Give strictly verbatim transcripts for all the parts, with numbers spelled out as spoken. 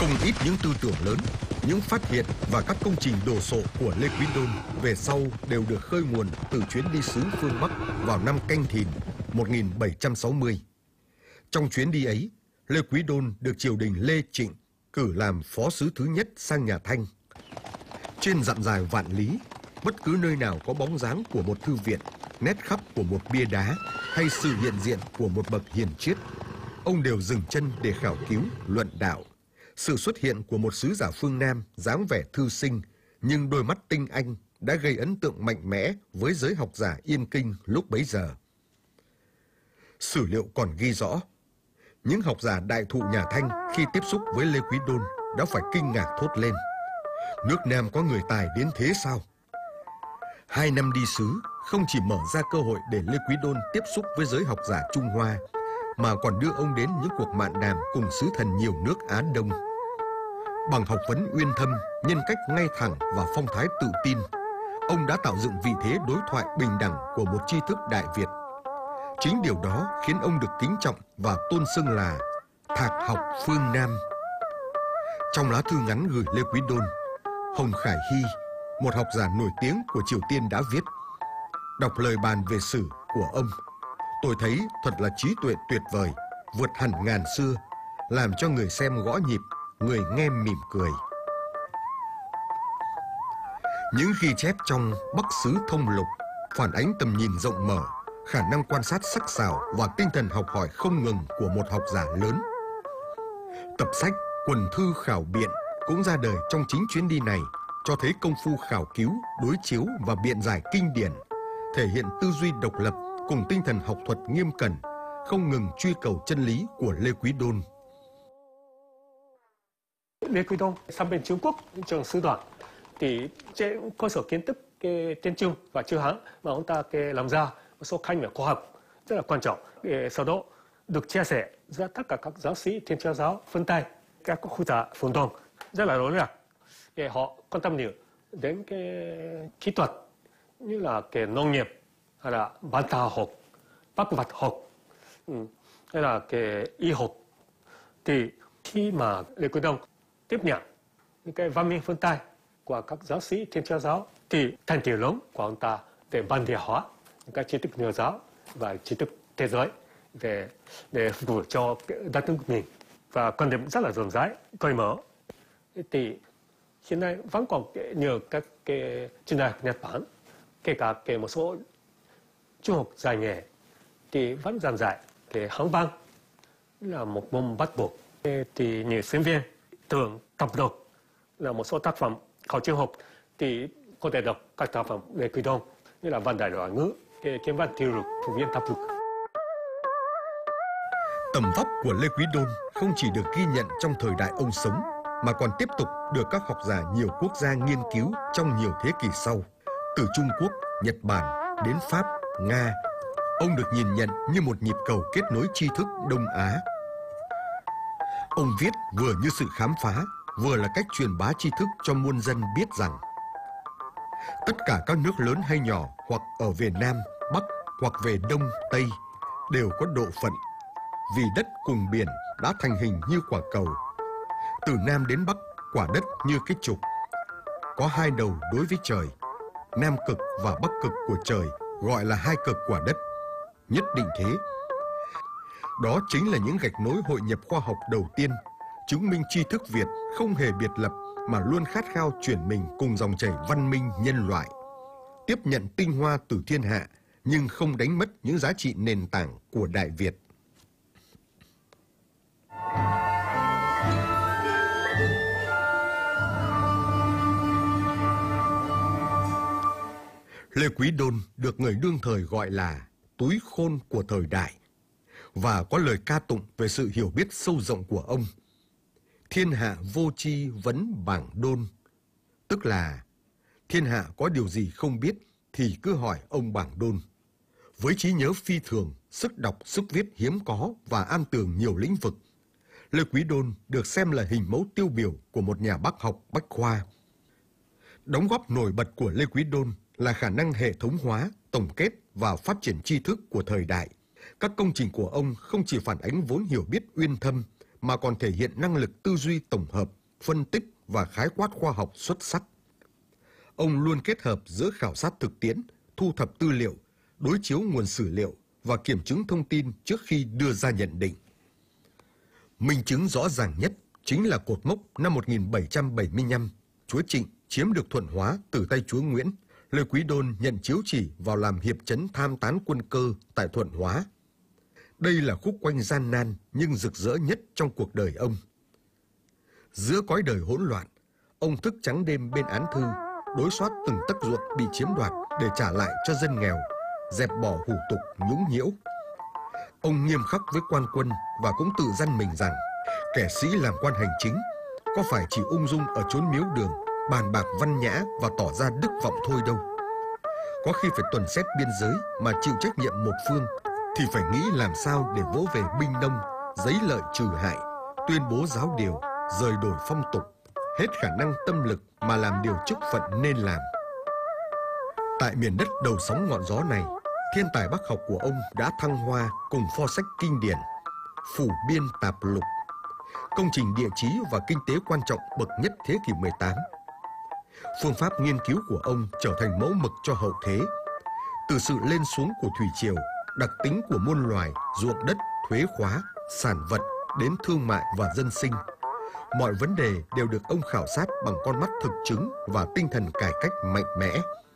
Không ít những tư tưởng lớn, những phát hiện và các công trình đồ sộ của Lê Quý Đôn về sau đều được khơi nguồn từ chuyến đi xứ phương Bắc vào năm Canh Thìn một nghìn bảy trăm sáu mươi. Trong chuyến đi ấy, Lê Quý Đôn được triều đình Lê Trịnh cử làm phó sứ thứ nhất sang nhà Thanh. Trên dặm dài vạn lý, bất cứ nơi nào có bóng dáng của một thư viện, nét khắc của một bia đá hay sự hiện diện của một bậc hiền triết, ông đều dừng chân để khảo cứu, luận đạo. Sự xuất hiện của một sứ giả phương Nam dáng vẻ thư sinh nhưng đôi mắt tinh anh đã gây ấn tượng mạnh mẽ với giới học giả Yên Kinh lúc bấy giờ. Sử liệu còn ghi rõ, những học giả đại thụ nhà Thanh khi tiếp xúc với Lê Quý Đôn đã phải kinh ngạc thốt lên: nước Nam có người tài đến thế sao? Hai năm đi xứ không chỉ mở ra cơ hội để Lê Quý Đôn tiếp xúc với giới học giả Trung Hoa, mà còn đưa ông đến những cuộc mạn đàm cùng sứ thần nhiều nước Á Đông. Bằng học vấn uyên thâm, nhân cách ngay thẳng và phong thái tự tin, ông đã tạo dựng vị thế đối thoại bình đẳng của một tri thức Đại Việt. Chính điều đó khiến ông được kính trọng và tôn xưng là Thạc học phương Nam. Trong lá thư ngắn gửi Lê Quý Đôn, Hồng Khải Hy, một học giả nổi tiếng của Triều Tiên đã viết: đọc lời bàn về sử của ông, tôi thấy thật là trí tuệ tuyệt vời, vượt hẳn ngàn xưa, làm cho người xem gõ nhịp, người nghe mỉm cười. Những ghi chép trong Bắc Sứ Thông Lục phản ánh tầm nhìn rộng mở, khả năng quan sát sắc sảo và tinh thần học hỏi không ngừng của một học giả lớn. Tập sách Quần thư khảo biện cũng ra đời trong chính chuyến đi này, cho thấy công phu khảo cứu, đối chiếu và biện giải kinh điển, thể hiện tư duy độc lập cùng tinh thần học thuật nghiêm cẩn, không ngừng truy cầu chân lý của Lê Quý Đôn. Lê Quý Đôn sang bên Trung Quốc trong sứ đoàn thì trên cơ sở kiến thức cái tiếng Trung và chữ Hán mà ông ta cái làm ra một số khái niệm khoa học rất là quan trọng. Sau đó được chia sẻ giữa tất cả các giáo sĩ Thiên Chúa giáo phương Tây, các quốc gia phương Đông rất là nổi bật. Họ quan tâm nhiều đến cái kỹ thuật như là cái nông nghiệp hay là văn thảo học, bác vật học, hay là cái y học. Thì khi mà Lê Quý Đôn tiếp nhận những cái văn minh phương Tây của các giáo sĩ Thiên Chúa giáo thì thành tựu lớn của ông ta để văn địa hóa những cái tri thức Nho giáo và tri thức thế giới để để phục vụ cho đất nước mình, và quan điểm rất là rộng rãi, cởi mở. Thì hiện nay vẫn còn nhiều các cái trường đại học Nhật Bản, kể cả cái một số trung học dạy nghề thì vẫn giảng dạy cái Hán văn là một môn bắt buộc. Thì nhiều sinh viên thường tập đọc là một số tác phẩm khảo chiêu học thì có thể đọc các tác phẩm Lê Quý Đôn như là Văn Đại Loại Ngữ, cái Kiếm Văn Tiêu Lục, Phổ Viên Thập Lục. Tầm vóc của Lê Quý Đôn không chỉ được ghi nhận trong thời đại ông sống, mà còn tiếp tục được các học giả nhiều quốc gia nghiên cứu trong nhiều thế kỷ sau. Từ Trung Quốc, Nhật Bản đến Pháp, Nga, ông được nhìn nhận như một nhịp cầu kết nối tri thức Đông Á. Ông viết vừa như sự khám phá, vừa là cách truyền bá tri thức cho muôn dân biết rằng tất cả các nước lớn hay nhỏ, hoặc ở về Nam, Bắc, hoặc về Đông, Tây, đều có độ phận, vì đất cùng biển đã thành hình như quả cầu. Từ Nam đến Bắc, quả đất như cái trục, có hai đầu đối với trời, Nam cực và Bắc cực của trời gọi là hai cực quả đất, nhất định thế. Đó chính là những gạch nối hội nhập khoa học đầu tiên, chứng minh tri thức Việt không hề biệt lập mà luôn khát khao chuyển mình cùng dòng chảy văn minh nhân loại, tiếp nhận tinh hoa từ thiên hạ nhưng không đánh mất những giá trị nền tảng của Đại Việt. Lê Quý Đôn được người đương thời gọi là túi khôn của thời đại, và có lời ca tụng về sự hiểu biết sâu rộng của ông. Thiên hạ vô tri vấn bảng Đôn, tức là thiên hạ có điều gì không biết thì cứ hỏi ông Bảng Đôn. Với trí nhớ phi thường, sức đọc, sức viết hiếm có và am tường nhiều lĩnh vực, Lê Quý Đôn được xem là hình mẫu tiêu biểu của một nhà bác học bách khoa. Đóng góp nổi bật của Lê Quý Đôn là khả năng hệ thống hóa, tổng kết và phát triển tri thức của thời đại. Các công trình của ông không chỉ phản ánh vốn hiểu biết uyên thâm, mà còn thể hiện năng lực tư duy tổng hợp, phân tích và khái quát khoa học xuất sắc. Ông luôn kết hợp giữa khảo sát thực tiễn, thu thập tư liệu, đối chiếu nguồn sử liệu và kiểm chứng thông tin trước khi đưa ra nhận định. Minh chứng rõ ràng nhất chính là cột mốc năm một nghìn bảy trăm bảy mươi lăm, chúa Trịnh chiếm được Thuận Hóa từ tay chúa Nguyễn, Lê Quý Đôn nhận chiếu chỉ vào làm hiệp chấn tham tán quân cơ tại Thuận Hóa. Đây là khúc quanh gian nan nhưng rực rỡ nhất trong cuộc đời ông. Giữa cõi đời hỗn loạn, ông thức trắng đêm bên án thư, đối soát từng tấc ruộng bị chiếm đoạt để trả lại cho dân nghèo, dẹp bỏ hủ tục nhũng nhiễu. Ông nghiêm khắc với quan quân và cũng tự dặn mình rằng kẻ sĩ làm quan hành chính có phải chỉ ung dung ở chốn miếu đường, bàn bạc văn nhã và tỏ ra đức vọng thôi đâu. Có khi phải tuần xét biên giới mà chịu trách nhiệm một phương thì phải nghĩ làm sao để vỗ về binh nông, giấy lợi trừ hại, tuyên bố giáo điều, rời đổi phong tục, hết khả năng tâm lực mà làm điều chức phận nên làm. Tại miền đất đầu sóng ngọn gió này, thiên tài bác học của ông đã thăng hoa cùng pho sách kinh điển Phủ Biên Tạp Lục, công trình địa chí và kinh tế quan trọng bậc nhất thế kỷ mười tám. Phương pháp nghiên cứu của ông trở thành mẫu mực cho hậu thế. Từ sự lên xuống của thủy triều, đặc tính của muôn loài, ruộng đất, thuế khóa, sản vật đến thương mại và dân sinh, mọi vấn đề đều được ông khảo sát bằng con mắt thực chứng và tinh thần cải cách mạnh mẽ.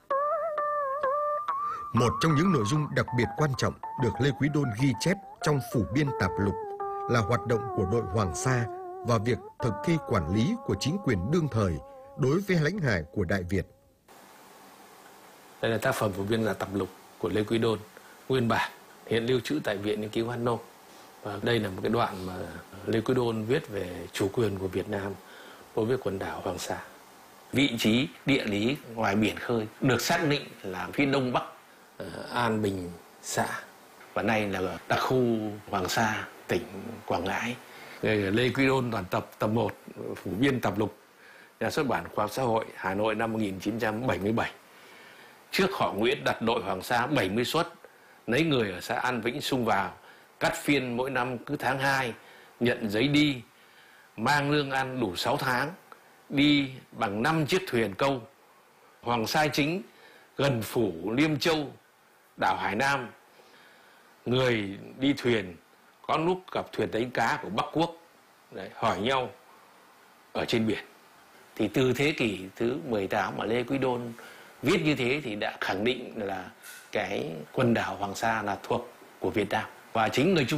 Một trong những nội dung đặc biệt quan trọng được Lê Quý Đôn ghi chép trong Phủ Biên Tạp Lục là hoạt động của đội Hoàng Sa và việc thực thi quản lý của chính quyền đương thời đối với lãnh hải của Đại Việt. Đây là tác phẩm Phủ Biên Tạp Lục của Lê Quý Đôn, nguyên bản hiện lưu trữ tại Viện Nghiên cứu An Nông. Và đây là một cái đoạn mà Lê Quý Đôn viết về chủ quyền của Việt Nam đối với quần đảo Hoàng Sa. Vị trí địa lý ngoài biển khơi được xác định là phía đông bắc An Bình xã, và nay là đặc khu Hoàng Sa, tỉnh Quảng Ngãi. Lê Quý Đôn toàn tập tập một, Phủ Biên Tạp Lục, nhà xuất bản Khoa học Xã hội, Hà Nội năm một nghìn chín trăm bảy mươi bảy. Trước họ Nguyễn đặt đội Hoàng Sa bảy mươi suất, lấy người ở xã An Vĩnh xung vào, cắt phiên mỗi năm cứ tháng hai, nhận giấy đi, mang lương ăn đủ sáu tháng, đi bằng năm chiếc thuyền câu. Hoàng Sa chính gần phủ Liêm Châu, đảo Hải Nam. Người đi thuyền có lúc gặp thuyền đánh cá của Bắc Quốc, đấy, hỏi nhau ở trên biển. Thì từ thế kỷ thứ mười tám mà Lê Quý Đôn viết như thế thì đã khẳng định là cái quần đảo Hoàng Sa là thuộc của Việt Nam. Và chính người Trung